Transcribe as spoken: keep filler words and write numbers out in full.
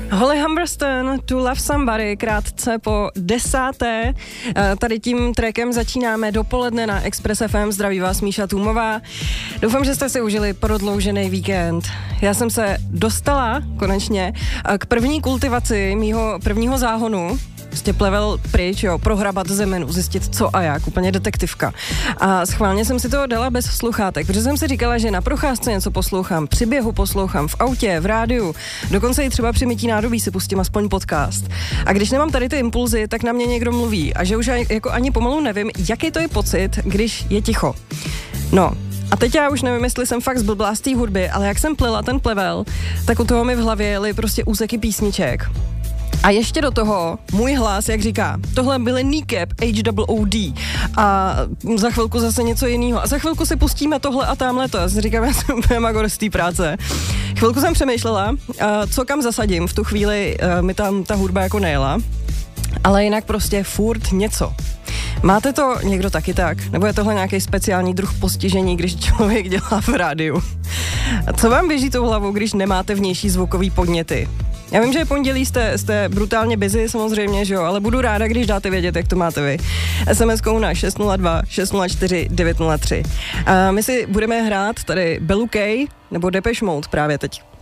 Holly Humberstone, To Love Somebody, krátce po desáté. Tady tím trackem začínáme dopoledne na Express F M. Zdraví vás Míša Tůmová. Doufám, že jste si užili prodloužený víkend. Já jsem se dostala konečně k první kultivaci mýho prvního záhonu. Prostě plevel pryč, jo, prohrabat zemenu, zjistit co a jak, úplně detektivka. A schválně jsem si to dala bez sluchátek, protože jsem si říkala, že na procházce něco poslouchám, při běhu poslouchám, v autě, v rádiu, dokonce i třeba při mytí nádobí si pustím aspoň podcast. A když nemám tady ty impulzy, tak na mě někdo mluví a že už jako ani pomalu nevím, jaký to je pocit, když je ticho. No, a teď já už nevím, jestli jsem fakt zblblá z té hudby, ale jak jsem plela ten plevel, tak u toho mi v hlavě jeli prostě úseky písniček. A ještě do toho můj hlas, jak říká, tohle byly Kneecap, H O O D a za chvilku zase něco jiného. A za chvilku si pustíme tohle a tamhle to. Já si říkám, já jsem úplně magor z té práce. Chvilku jsem přemýšlela, co kam zasadím. V tu chvíli mi tam ta hudba jako nejela. Ale jinak prostě furt něco. Máte to někdo taky tak? Nebo je tohle nějaký speciální druh postižení, když člověk dělá v rádiu? A co vám běží tou hlavou, když nemáte vnější zvukový podněty? Já vím, že je pondělí, jste, jste brutálně busy samozřejmě, že jo, ale budu ráda, když dáte vědět, jak to máte vy. es em eskou na šest nula dva šest nula čtyři devět nula tři. A my si budeme hrát tady Belu K nebo Depeche Mode právě teď.